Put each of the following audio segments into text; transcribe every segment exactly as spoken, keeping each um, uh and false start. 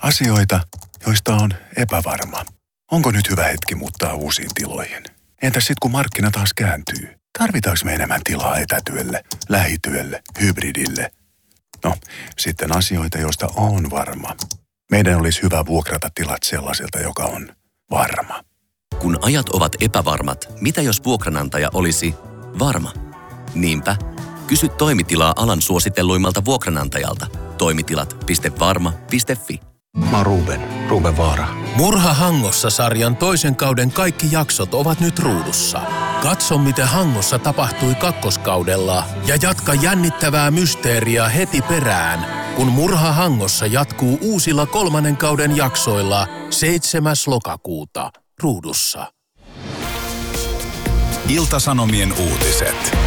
Asioita, joista on epävarma. Onko nyt hyvä hetki muuttaa uusiin tiloihin? Entäs sitten kun markkina taas kääntyy? Tarvitaanko me enemmän tilaa etätyölle, lähityölle, hybridille? No, sitten asioita, joista on varma. Meidän olisi hyvä vuokrata tilat sellaiselta, joka on varma. Kun ajat ovat epävarmat, mitä jos vuokranantaja olisi varma? Niinpä, kysy toimitilaa alan suositelluimmalta vuokranantajalta. Toimitilat piste varma piste fi. Mä oon Ruben, Ruben Vaara. Murha Hangossa-sarjan toisen kauden kaikki jaksot ovat nyt ruudussa. Katso, mitä Hangossa tapahtui kakkoskaudella ja jatka jännittävää mysteeriä heti perään, kun Murha Hangossa jatkuu uusilla kolmannen kauden jaksoilla seitsemäs lokakuuta ruudussa. Ilta-Sanomien uutiset.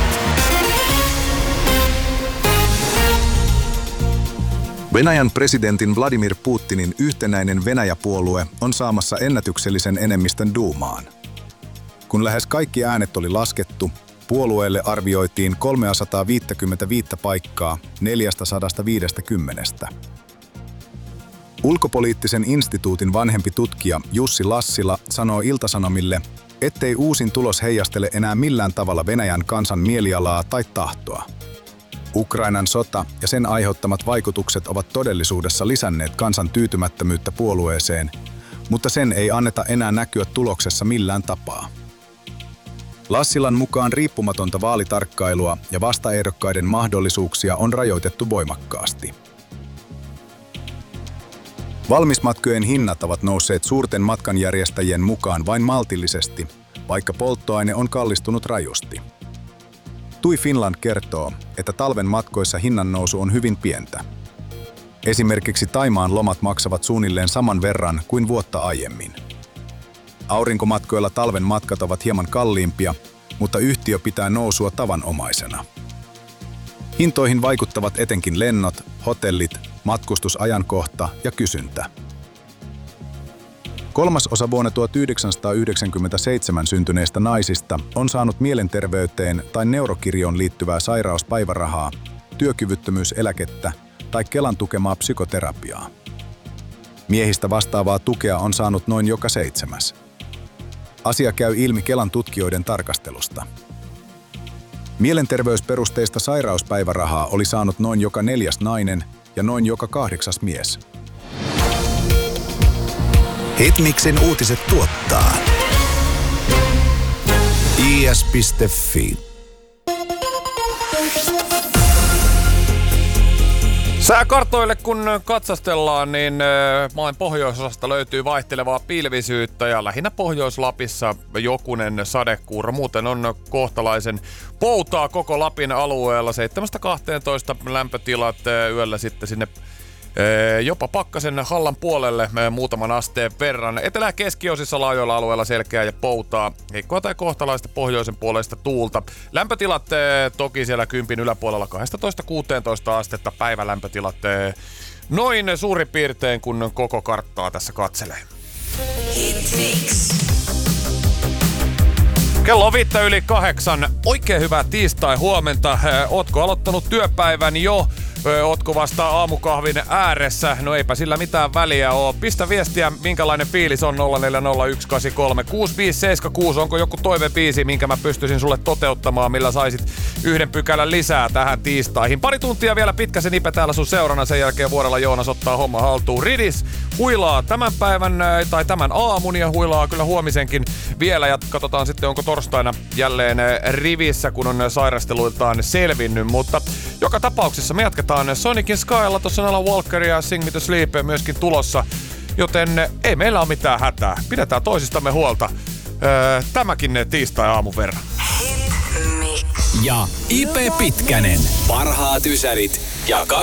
Venäjän presidentin Vladimir Putinin yhtenäinen Venäjä-puolue on saamassa ennätyksellisen enemmistön duumaan. Kun lähes kaikki äänet oli laskettu, puolueelle arvioitiin kolmesataaviisikymmentäviisi paikkaa neljäsataaviisikymmentä. Ulkopoliittisen instituutin vanhempi tutkija Jussi Lassila sanoo Ilta-Sanomille, ettei uusin tulos heijastele enää millään tavalla Venäjän kansan mielialaa tai tahtoa. Ukrainan sota ja sen aiheuttamat vaikutukset ovat todellisuudessa lisänneet kansan tyytymättömyyttä puolueeseen, mutta sen ei anneta enää näkyä tuloksessa millään tapaa. Lassilan mukaan riippumatonta vaalitarkkailua ja vastaehdokkaiden mahdollisuuksia on rajoitettu voimakkaasti. Valmismatkojen hinnat ovat nousseet suurten matkanjärjestäjien mukaan vain maltillisesti, vaikka polttoaine on kallistunut rajusti. TUI Finland kertoo, että talven matkoissa hinnannousu on hyvin pientä. Esimerkiksi Thaimaan lomat maksavat suunnilleen saman verran kuin vuotta aiemmin. Aurinkomatkoilla talven matkat ovat hieman kalliimpia, mutta yhtiö pitää nousua tavanomaisena. Hintoihin vaikuttavat etenkin lennot, hotellit, matkustusajankohta ja kysyntä. Kolmas osa vuonna tuhatyhdeksänsataayhdeksänkymmentäseitsemän syntyneistä naisista on saanut mielenterveyteen tai neurokirjoon liittyvää sairauspäivärahaa, työkyvyttömyyseläkettä tai Kelan tukemaa psykoterapiaa. Miehistä vastaavaa tukea on saanut noin joka seitsemäs. Asia käy ilmi Kelan tutkijoiden tarkastelusta. Mielenterveysperusteista sairauspäivärahaa oli saanut noin joka neljäs nainen ja noin joka kahdeksas mies. Hitmixin uutiset tuottaa i s piste fi. Sääkartoille kun katsastellaan, niin maan pohjoisosasta löytyy vaihtelevaa pilvisyyttä ja lähinnä Pohjois-Lapissa jokunen sadekuuro. Muuten on kohtalaisen poutaa koko Lapin alueella. seitsemästä kahteentoista lämpötilat yöllä sitten sinne jopa pakkasen Hallan puolelle muutaman asteen verran. Etelä- ja keskiosissa laajoilla alueilla selkeää ja poutaa. Heikkoa tai kohtalaista pohjoisen puolesta tuulta. Lämpötilat toki siellä kympin yläpuolella kaksitoista kuusitoista astetta. Päivälämpötilat noin suurin piirtein kun koko karttaa tässä katselee. Kello on viittä yli kahdeksan. Oikein hyvää tiistai huomenta. Ootko aloittanut työpäivän jo? Ootko vasta aamukahvin ääressä? No eipä sillä mitään väliä oo. Pistä viestiä, minkälainen fiilis on nolla neljä nolla yksi kahdeksan kolme kuusi viisi seitsemän kuusi. Onko joku toivebiisi, minkä mä pystyisin sulle toteuttamaan, millä saisit yhden pykälän lisää tähän tiistaihin? Pari tuntia vielä pitkäsen Ipe täällä sun seurana. Sen jälkeen Vuorella Joonas ottaa homma haltuun. Ridis huilaa tämän päivän tai tämän aamun ja huilaa kyllä huomisenkin vielä. Ja katsotaan sitten, onko torstaina jälleen rivissä, kun on sairasteluiltaan selvinnyt. Mutta joka tapauksessa me jatketaan Sonicin Skylla, tuossa on Alan Walker ja Sing Me To Sleep myöskin tulossa, joten ei meillä ole mitään hätää. Pidetään toisistamme huolta öö, tämäkin tiistai-aamun verran. Ja Ipe Pitkänen. Parhaat ysärit ja